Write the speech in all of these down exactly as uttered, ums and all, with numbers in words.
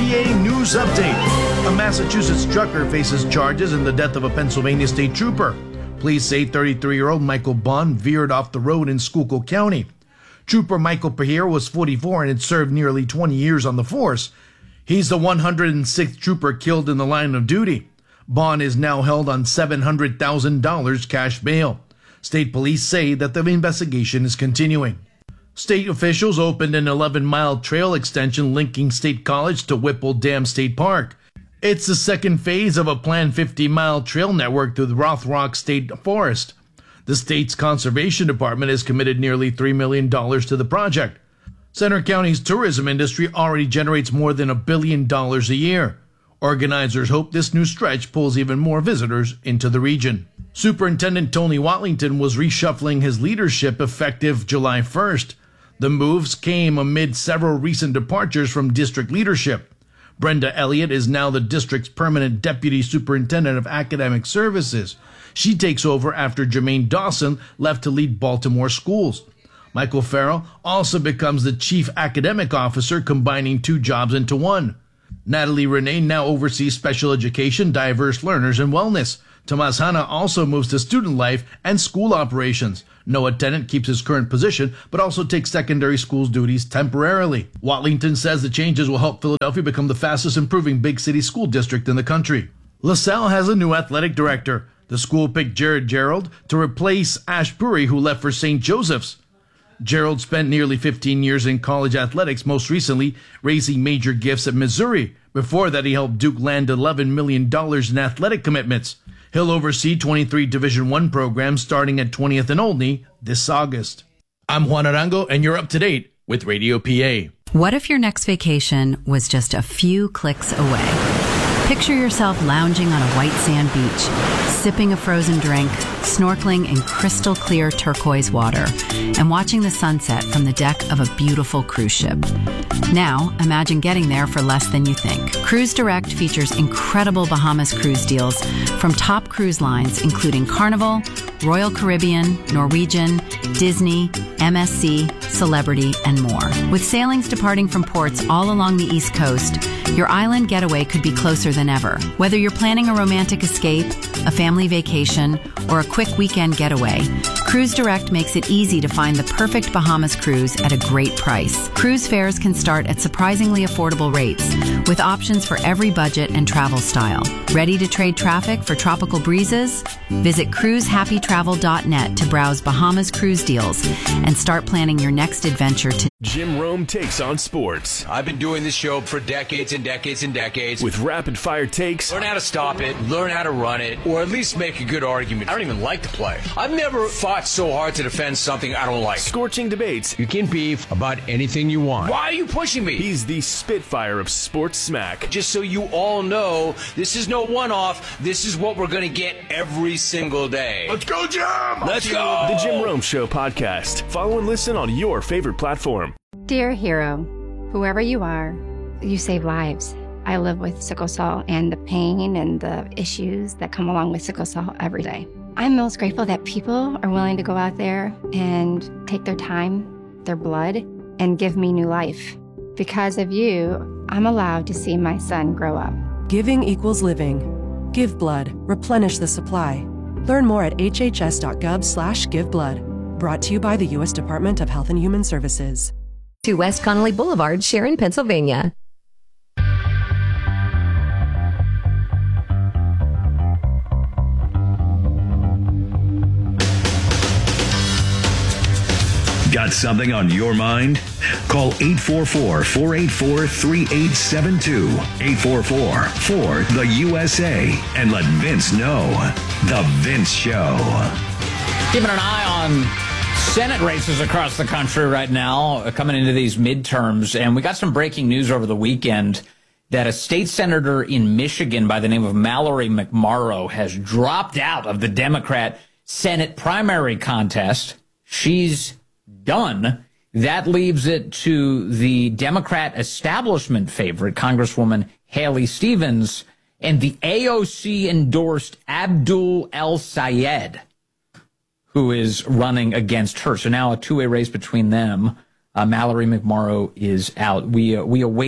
P A News Update. A Massachusetts trucker faces charges in the death of a Pennsylvania state trooper. Police say thirty-three-year-old Michael Bond veered off the road in Schuylkill County. Trooper Michael Pahir was forty-four and had served nearly twenty years on the force. He's the one hundred sixth trooper killed in the line of duty. Bond is now held on seven hundred thousand dollars cash bail. State police say that the investigation is continuing. State officials opened an eleven-mile trail extension linking State College to Whipple Dam State Park. It's the second phase of a planned fifty-mile trail network through the Rothrock State Forest. The state's conservation department has committed nearly three million dollars to the project. Center County's tourism industry already generates more than a billion dollars a year. Organizers hope this new stretch pulls even more visitors into the region. Superintendent Tony Watlington was reshuffling his leadership effective July first. The moves came amid several recent departures from district leadership. Brenda Elliott is now the district's permanent deputy superintendent of academic services. She takes over after Jermaine Dawson left to lead Baltimore schools. Michael Farrell also becomes the chief academic officer, combining two jobs into one. Natalie Renee now oversees special education, diverse learners, and wellness. Tomas Hanna also moves to student life and school operations. Noah Tennant keeps his current position, but also takes secondary schools duties temporarily. Watlington says the changes will help Philadelphia become the fastest improving big city school district in the country. LaSalle has a new athletic director. The school picked Jared Gerald to replace Ash Puri, who left for Saint Joseph's. Gerald spent nearly fifteen years in college athletics, most recently raising major gifts at Missouri. Before that, he helped Duke land eleven million dollars in athletic commitments. He'll oversee twenty-three Division I programs starting at twentieth and Olney this August. I'm Juan Arango, and you're up to date with Radio P A. What if your next vacation was just a few clicks away? Picture yourself lounging on a white sand beach, sipping a frozen drink, snorkeling in crystal clear turquoise water, and watching the sunset from the deck of a beautiful cruise ship. Now, imagine getting there for less than you think. Cruise Direct features incredible Bahamas cruise deals from top cruise lines including Carnival, Royal Caribbean, Norwegian, Disney, M S C, Celebrity, and more. With sailings departing from ports all along the East Coast, your island getaway could be closer than ever. Whether you're planning a romantic escape, a family vacation, or a quick weekend getaway, Cruise Direct makes it easy to find the perfect Bahamas cruise at a great price. Cruise fares can start at surprisingly affordable rates, with options for every budget and travel style. Ready to trade traffic for tropical breezes? Visit cruise happy travel dot net to browse Bahamas cruise deals and start planning your next adventure today. Jim Rome takes on sports. I've been doing this show for decades and decades and decades. With rapid-fire takes. Learn how to stop it, learn how to run it, or at least make a good argument. I don't even like to play. I've never fought so hard to defend something I don't like. Scorching debates. You can beef about anything you want. Why are you pushing me? He's the Spitfire of sports smack. Just so you all know, this is no one-off. This is what we're going to get every single day. Let's go, Jim! Let's go! The Jim Rome Show podcast. Follow and listen on your favorite platform. Dear hero, whoever you are, you save lives. I live with sickle cell and the pain and the issues that come along with sickle cell every day. I'm most grateful that people are willing to go out there and take their time, their blood, and give me new life. Because of you, I'm allowed to see my son grow up. Giving equals living. Give blood. Replenish the supply. Learn more at h h s dot gov slash give blood. Brought to you by the U S Department of Health and Human Services. To West Connolly Boulevard, Sharon, Pennsylvania. Got something on your mind? Call eight four four, four eight four, three eight seven two, eight four four, four, the U S A, and let Vince know. The Vince Show. Keeping an eye on Senate races across the country right now, uh, coming into these midterms, and we got some breaking news over the weekend that a state senator in Michigan by the name of Mallory McMorrow has dropped out of the Democrat Senate primary contest. She's done. That leaves it to the Democrat establishment favorite, Congresswoman Haley Stevens, and the A O C-endorsed Abdul El-Sayed, who is running against her. So now a two-way race between them. Uh, Mallory McMorrow is out. We uh, we await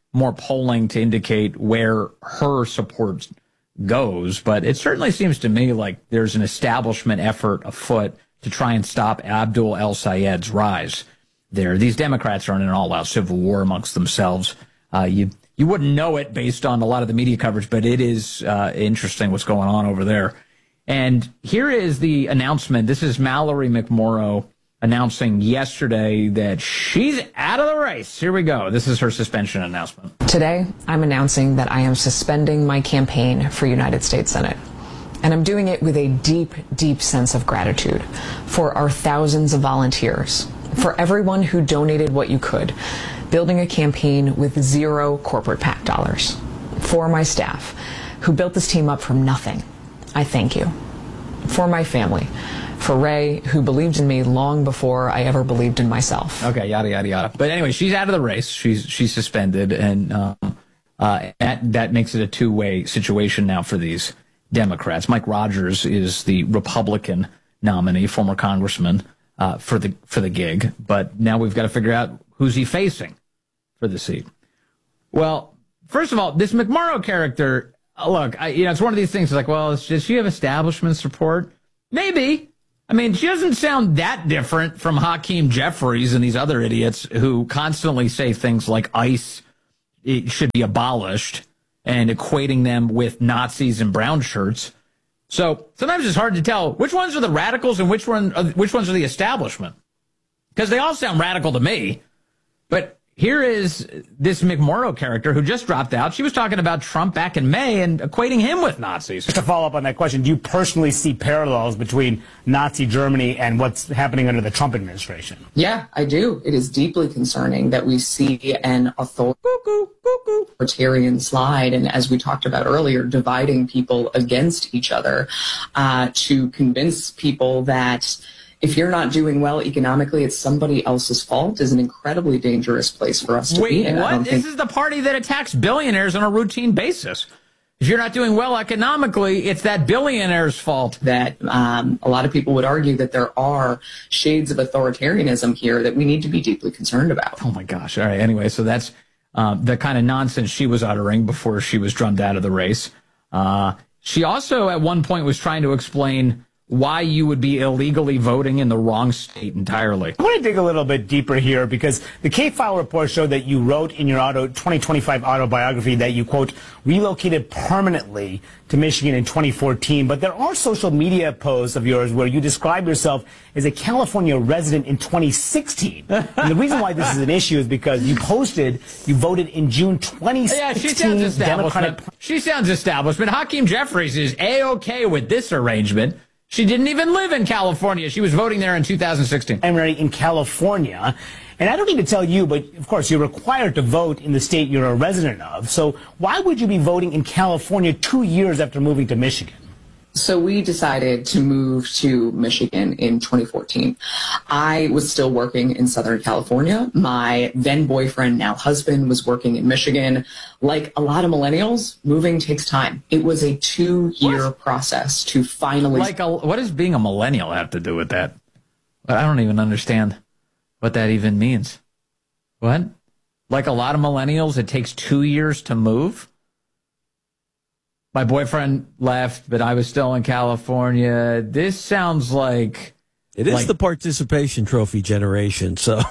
more polling to indicate where her support goes, but it certainly seems to me like there's an establishment effort afoot to try and stop Abdul El-Sayed's rise there. These Democrats are in an all-out civil war amongst themselves. Uh, you you wouldn't know it based on a lot of the media coverage, but it is uh, interesting what's going on over there. And here is the announcement. This is Mallory McMorrow announcing yesterday that she's out of the race. Here we go. This is her suspension announcement. Today, I'm announcing that I am suspending my campaign for United States Senate. And I'm doing it with a deep, deep sense of gratitude for our thousands of volunteers, for everyone who donated what you could, building a campaign with zero corporate PAC dollars, for my staff who built this team up from nothing. I thank you. For my family, for Ray, who believed in me long before I ever believed in myself. Okay, yada, yada, yada. But anyway, she's out of the race. She's she's suspended, and um, uh, that, that makes it a two-way situation now for these Democrats. Mike Rogers is the Republican nominee, former congressman, uh, for the for the gig. But now we've got to figure out who's he facing for the seat. Well, first of all, this McMorrow character, look, I, you know, it's one of these things like, well, does she have establishment support? Maybe. I mean, she doesn't sound that different from Hakeem Jeffries and these other idiots who constantly say things like ICE it should be abolished and equating them with Nazis in brown shirts. So sometimes it's hard to tell which ones are the radicals and which one are, which ones are the establishment, because they all sound radical to me. But here is this McMorrow character who just dropped out. She was talking about Trump back in May and equating him with Nazis. Just to follow up on that question, do you personally see parallels between Nazi Germany and what's happening under the Trump administration? Yeah, I do. It is deeply concerning that we see an authoritarian slide, and as we talked about earlier, dividing people against each other uh, to convince people that if you're not doing well economically, it's somebody else's fault is an incredibly dangerous place for us to Wait, be in. what? This think... is the party that attacks billionaires on a routine basis. If you're not doing well economically, it's that billionaire's fault. That um, a lot of people would argue that there are shades of authoritarianism here that we need to be deeply concerned about. Oh, my gosh. All right. Anyway, so that's um, the kind of nonsense she was uttering before she was drummed out of the race. Uh, she also at one point was trying to explain why you would be illegally voting in the wrong state entirely. I want to dig a little bit deeper here because the K-File report showed that you wrote in your auto twenty twenty-five autobiography that you, quote, relocated permanently to Michigan in twenty fourteen. But there are social media posts of yours where you describe yourself as a California resident in twenty sixteen. And the reason why this is an issue is because you posted, you voted in June twenty sixteen. Yeah, she sounds establishment. Democratic... She sounds establishment. Hakeem Jeffries is A-okay with this arrangement. She didn't even live in California. She was voting there in two thousand sixteen. I'm in California. And I don't need to tell you, but of course, you're required to vote in the state you're a resident of. So why would you be voting in California two years after moving to Michigan? So we decided to move to Michigan in twenty fourteen. I was still working in Southern California. My then boyfriend, now husband, was working in Michigan. Like a lot of millennials, moving takes time. It was a two-year what? process to finally... Like, a, what does being a millennial have to do with that? I don't even understand what that even means. What? Like a lot of millennials, it takes two years to move? My boyfriend left, but I was still in California. This sounds like... It is like, the participation trophy generation, so...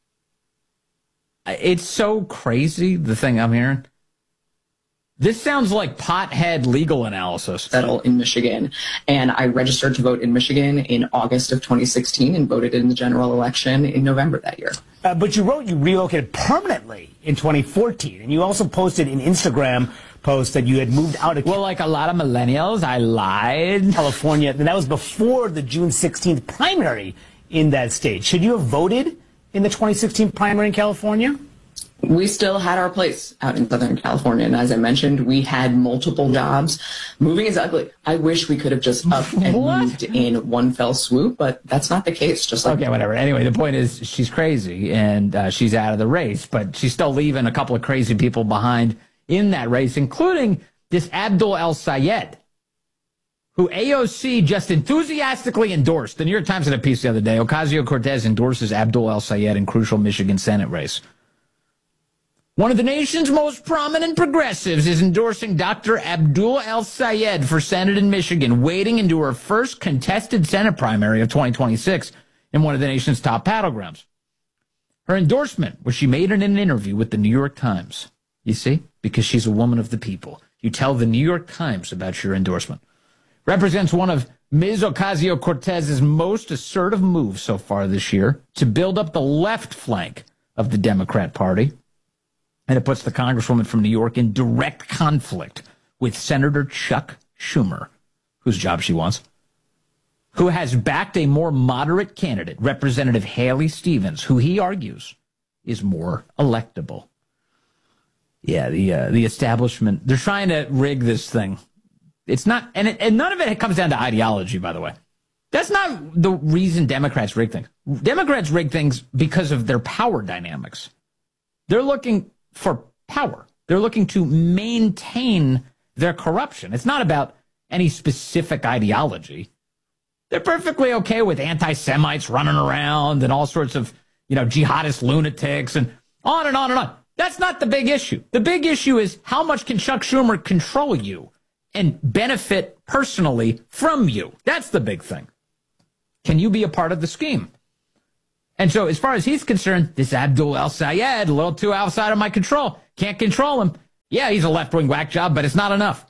It's so crazy, the thing I'm hearing. This sounds like pothead legal analysis. Settle in Michigan. And I registered to vote in Michigan in August of twenty sixteen and voted in the general election in November that year. Uh, but you wrote you relocated permanently in twenty fourteen. And you also posted an Instagram post that you had moved out of... Well, like a lot of millennials, I lied. California. And that was before the June sixteenth primary in that state. Should you have voted in the twenty sixteen primary in California? We still had our place out in Southern California. And as I mentioned, we had multiple jobs. Moving is ugly. I wish we could have just up and what? moved in one fell swoop, but that's not the case. Just like Okay, whatever. Anyway, the point is she's crazy and uh, she's out of the race, but she's still leaving a couple of crazy people behind in that race, including this Abdul El-Sayed, who A O C just enthusiastically endorsed. The New York Times had a piece the other day. Ocasio-Cortez endorses Abdul El-Sayed in crucial Michigan Senate race. One of the nation's most prominent progressives is endorsing Doctor Abdul El-Sayed for Senate in Michigan, wading into her first contested Senate primary of twenty twenty-six in one of the nation's top battlegrounds. Her endorsement, which she made in an interview with the New York Times. You see? Because she's a woman of the people. You tell the New York Times about your endorsement. Represents one of Miz Ocasio-Cortez's most assertive moves so far this year to build up the left flank of the Democrat Party. And it puts the Congresswoman from New York in direct conflict with Senator Chuck Schumer, whose job she wants, who has backed a more moderate candidate, Representative Haley Stevens, who he argues is more electable. Yeah, the uh, the establishment, they're trying to rig this thing. It's not, and, it, and none of it comes down to ideology, by the way. That's not the reason Democrats rig things. Democrats rig things because of their power dynamics. They're looking for power. They're looking to maintain their corruption. It's not about any specific ideology. They're perfectly okay with anti-Semites running around and all sorts of, you know, jihadist lunatics and on and on and on. That's not the big issue. The big issue is how much can Chuck Schumer control you and benefit personally from you? That's the big thing. Can you be a part of the scheme? And so as far as he's concerned, this Abdul El-Sayed, a little too outside of my control. Can't control him. Yeah, he's a left-wing whack job, but it's not enough.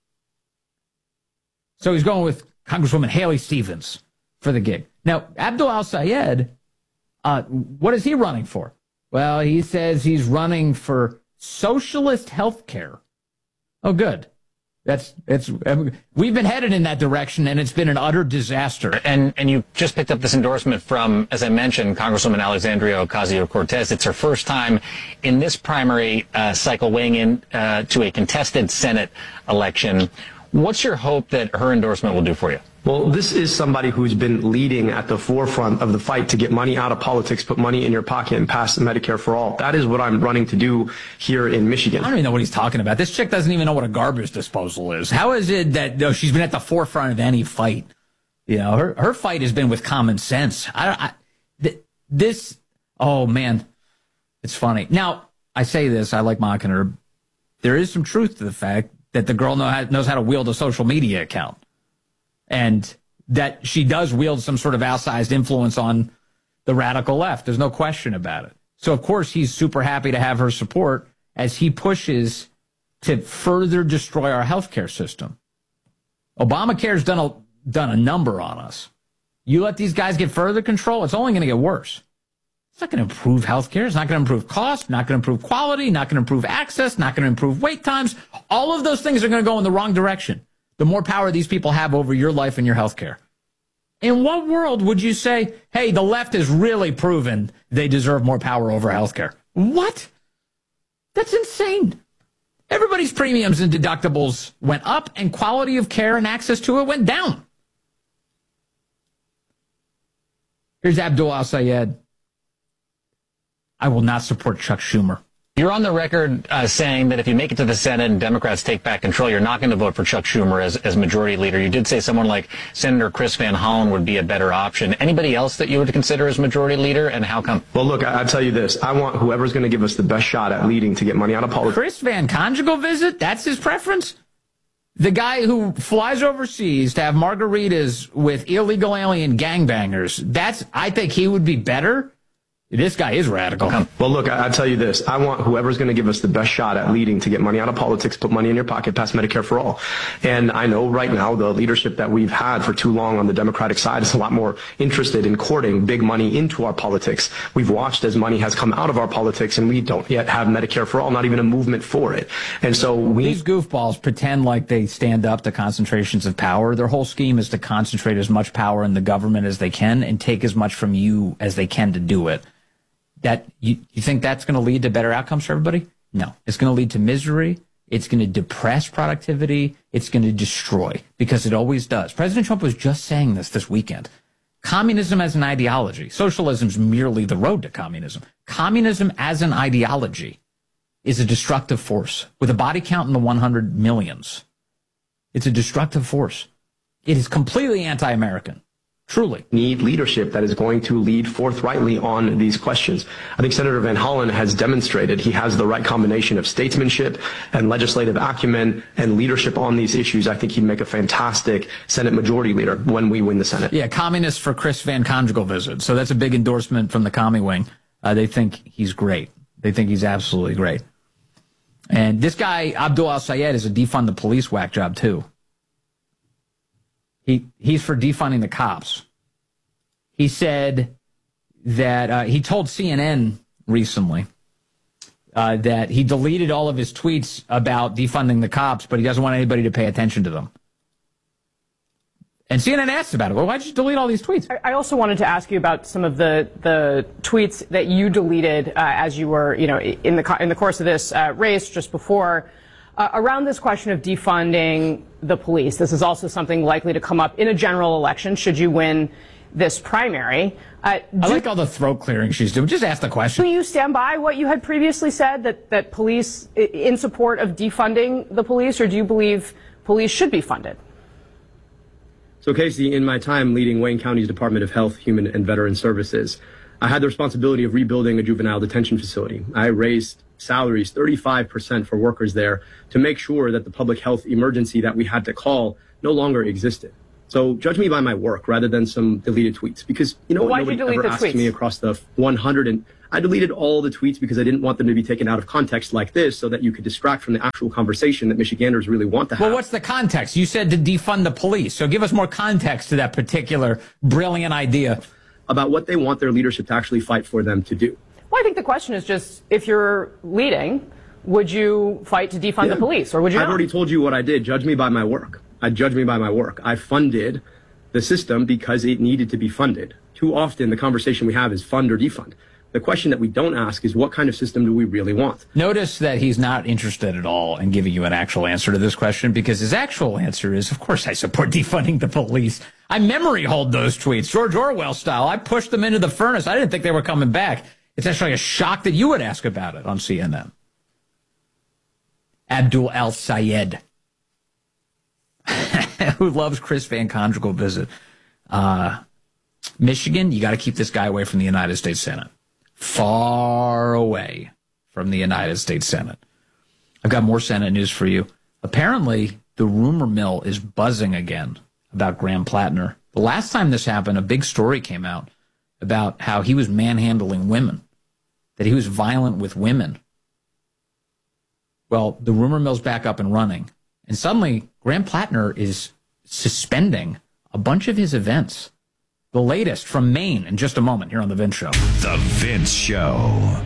So he's going with Congresswoman Haley Stevens for the gig. Now, Abdul El-Sayed, uh, what is he running for? Well, he says he's running for socialist health care. Oh, good. That's it's. We've been headed in that direction, and it's been an utter disaster. And and you just picked up this endorsement from, as I mentioned, Congresswoman Alexandria Ocasio-Cortez. It's her first time in this primary uh, cycle weighing in uh, to a contested Senate election. What's your hope that her endorsement will do for you? Well, this is somebody who's been leading at the forefront of the fight to get money out of politics, put money in your pocket, and pass Medicare for all. That is what I'm running to do here in Michigan. I don't even know what he's talking about. This chick doesn't even know what a garbage disposal is. How is it that you know, she's been at the forefront of any fight? You know, her her fight has been with common sense. I don't. I, th- this. Oh man, it's funny. Now I say this. I like mocking her. There is some truth to the fact that the girl know how, knows how to wield a social media account. And that she does wield some sort of outsized influence on the radical left. There's no question about it. So, of course, he's super happy to have her support as he pushes to further destroy our healthcare system. Obamacare's done a, done a number on us. You let these guys get further control, it's only going to get worse. It's not going to improve healthcare. It's not going to improve cost, not going to improve quality, not going to improve access, not going to improve wait times. All of those things are going to go in the wrong direction. The more power these people have over your life and your health care. In what world would you say, hey, the left has really proven they deserve more power over health care? What? That's insane. Everybody's premiums and deductibles went up, and quality of care and access to it went down. Here's Abdul El-Sayed. I will not support Chuck Schumer. You're on the record uh, saying that if you make it to the Senate and Democrats take back control, you're not going to vote for Chuck Schumer as, as majority leader. You did say someone like Senator Chris Van Hollen would be a better option. Anybody else that you would consider as majority leader, and how come? Well, look, I, I'll tell you this. I want whoever's going to give us the best shot at leading to get money out of politics. Chris Van Conjugal visit? That's his preference? The guy who flies overseas to have margaritas with illegal alien gangbangers. That's, I think he would be better. This guy is radical. Well, look, I, I'll tell you this. I want whoever's going to give us the best shot at leading to get money out of politics, put money in your pocket, pass Medicare for all. And I know right now the leadership that we've had for too long on the Democratic side is a lot more interested in courting big money into our politics. We've watched as money has come out of our politics, and we don't yet have Medicare for all, not even a movement for it. And so we... These goofballs pretend like they stand up to concentrations of power. Their whole scheme is to concentrate as much power in the government as they can and take as much from you as they can to do it. That you, you think that's going to lead to better outcomes for everybody? No. It's going to lead to misery. It's going to depress productivity. It's going to destroy, because it always does. President Trump was just saying this this weekend. Communism as an ideology. Socialism is merely the road to communism. Communism as an ideology is a destructive force with a body count in the one hundred millions. It's a destructive force. It is completely anti-American. Truly. Need leadership that is going to lead forthrightly on these questions. I think Senator Van Hollen has demonstrated he has the right combination of statesmanship and legislative acumen and leadership on these issues. I think he'd make a fantastic Senate Majority Leader when we win the Senate. Yeah, communist for Chris Van Conjugal visit. So that's a big endorsement from the commie wing. Uh, they think he's great. They think he's absolutely great. And this guy, Abdul Al-Sayed, is a defund the police whack job, too. He He's for defunding the cops. He said that uh, he told C N N recently uh, that he deleted all of his tweets about defunding the cops, but he doesn't want anybody to pay attention to them. And C N N asked about it. Well, why did you delete all these tweets? I also wanted to ask you about some of the the tweets that you deleted uh, as you were, you know, in the in the course of this uh, race just before. Uh, around this question of defunding the police, this is also something likely to come up in a general election should you win this primary. Uh, I like all the throat clearing she's doing. Just ask the question. Do you stand by what you had previously said, that, that police, in support of defunding the police, or do you believe police should be funded? So, Casey, in my time leading Wayne County's Department of Health, Human and Veteran Services, I had the responsibility of rebuilding a juvenile detention facility. I raised salaries thirty-five percent for workers there to make sure that the public health emergency that we had to call no longer existed. So judge me by my work rather than some deleted tweets, because you know what, nobody ever asked me across the one hundred, and I deleted all the tweets because I didn't want them to be taken out of context like this, so that you could distract from the actual conversation that Michiganders really want to have. Well, what's the context? You said to defund the police, so give us more context to that particular brilliant idea about what they want their leadership to actually fight for them to do. Well, I think the question is just, if you're leading, would you fight to defund yeah. the police, or would you I've not? already told you what I did. Judge me by my work. I judge me by my work. I funded the system because it needed to be funded. Too often, the conversation we have is fund or defund. The question that we don't ask is, what kind of system do we really want? Notice that he's not interested at all in giving you an actual answer to this question, because his actual answer is, of course, I support defunding the police. I memory hold those tweets, George Orwell style. I pushed them into the furnace. I didn't think they were coming back. It's actually a shock that you would ask about it on C N N. Abdul Al-Sayed, who loves Chris Van Conjugal visit. Uh, Michigan, you got to keep this guy away from the United States Senate. Far away from the United States Senate. I've got more Senate news for you. Apparently, the rumor mill is buzzing again about Graham Plattner. The last time this happened, a big story came out about how he was manhandling women, that he was violent with women. Well, the rumor mill's back up and running. And suddenly, Graham Plattner is suspending a bunch of his events. The latest from Maine in just a moment here on The Vince Show. The Vince Show.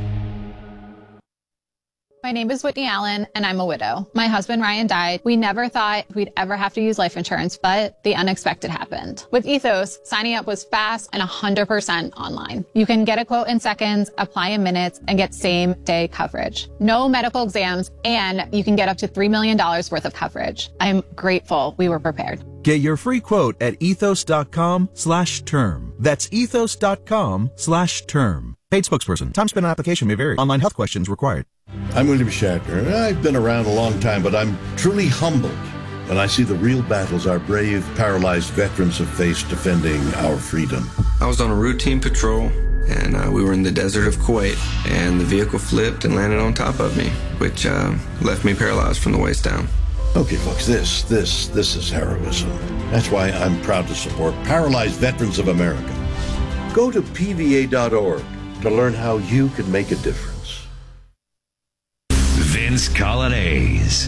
My name is Whitney Allen, and I'm a widow. My husband, Ryan, died. We never thought we'd ever have to use life insurance, but the unexpected happened. With Ethos, signing up was fast and one hundred percent online. You can get a quote in seconds, apply in minutes, and get same-day coverage. No medical exams, and you can get up to three million dollars worth of coverage. I'm grateful we were prepared. Get your free quote at ethos.com slash term. That's ethos.com slash term. Paid spokesperson. Time spent on application may vary. Online health questions required. I'm William Shatner. I've been around a long time, but I'm truly humbled when I see the real battles our brave, paralyzed veterans have faced defending our freedom. I was on a routine patrol, and uh, we were in the desert of Kuwait, and the vehicle flipped and landed on top of me, which uh, left me paralyzed from the waist down. Okay, folks, this, this, this is heroism. That's why I'm proud to support Paralyzed Veterans of America. Go to P V A dot org to learn how you can make a difference. Vince Colonnese.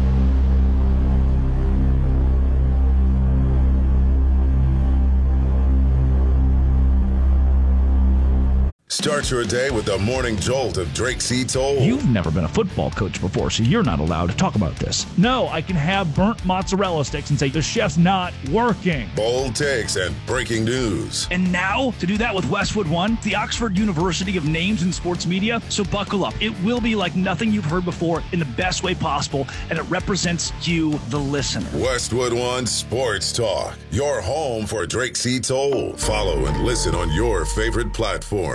Start your day with the morning jolt of Drake C. Toll. You've never been a football coach before, so you're not allowed to talk about this. No, I can have burnt mozzarella sticks and say the chef's not working. Bold takes and breaking news. And now, to do that with Westwood One, the Oxford University of names in sports media, so buckle up. It will be like nothing you've heard before in the best way possible, and it represents you, the listener. Westwood One Sports Talk, your home for Drake C. Toll. Follow and listen on your favorite platform.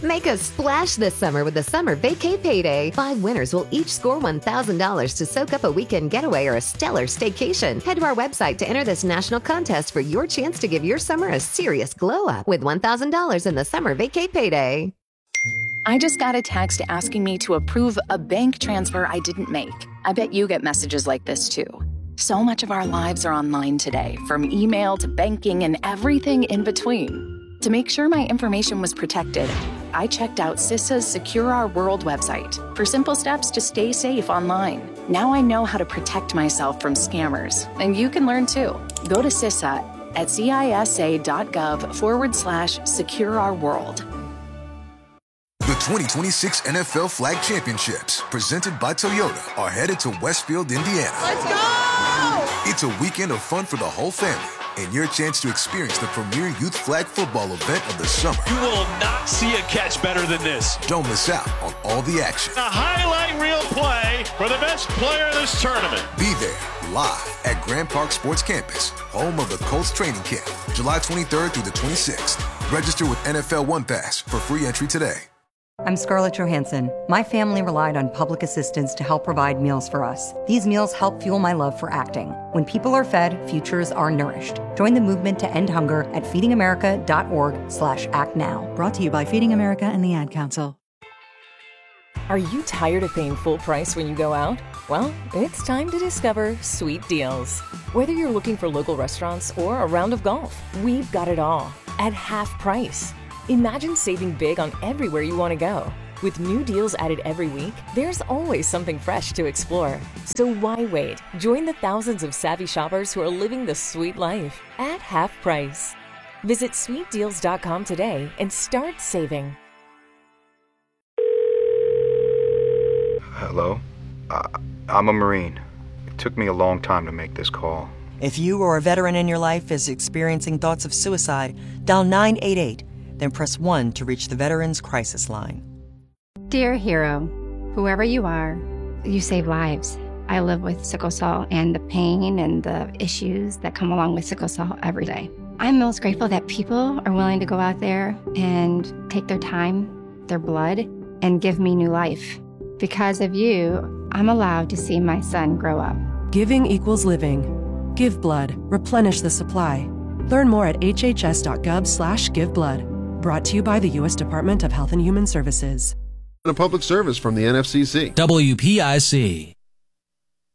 Make a splash this summer with the Summer Vacay Payday. Five winners will each score one thousand dollars to soak up a weekend getaway or a stellar staycation. Head to our website to enter this national contest for your chance to give your summer a serious glow up with one thousand dollars in the Summer Vacay Payday. I just got a text asking me to approve a bank transfer I didn't make. I bet you get messages like this too. So much of our lives are online today, from email to banking and everything in between. To make sure my information was protected, I checked out CISA's Secure Our World website for simple steps to stay safe online. Now I know how to protect myself from scammers, and you can learn too. Go to CISA at cisa.gov forward slash secure our world. The twenty twenty-six N F L Flag Championships, presented by Toyota, are headed to Westfield, Indiana. Let's go! It's a weekend of fun for the whole family, and your chance to experience the premier youth flag football event of the summer. You will not see a catch better than this. Don't miss out on all the action. A highlight reel play for the best player of this tournament. Be there live at Grand Park Sports Campus, home of the Colts training camp, July twenty-third through the twenty-sixth. Register with N F L One Pass for free entry today. I'm Scarlett Johansson. My family relied on public assistance to help provide meals for us. These meals help fuel my love for acting. When people are fed, futures are nourished. Join the movement to end hunger at feedingamerica.org slash act now. Brought to you by Feeding America and the Ad Council. Are you tired of paying full price when you go out? Well, it's time to discover Sweet Deals. Whether you're looking for local restaurants or a round of golf, we've got it all at half price. Imagine saving big on everywhere you want to go. With new deals added every week, there's always something fresh to explore. So why wait? Join the thousands of savvy shoppers who are living the sweet life at half price. Visit sweet deals dot com today and start saving. Hello? Uh, I'm a Marine. It took me a long time to make this call. If you or a veteran in your life is experiencing thoughts of suicide, dial nine eight eight. Then press one to reach the Veterans Crisis Line. Dear hero, whoever you are, you save lives. I live with sickle cell and the pain and the issues that come along with sickle cell every day. I'm most grateful that people are willing to go out there and take their time, their blood, and give me new life. Because of you, I'm allowed to see my son grow up. Giving equals living. Give blood. Replenish the supply. Learn more at hhs.gov slash give blood. Brought to you by the U S Department of Health and Human Services. A public service from the N F C C. W P I C.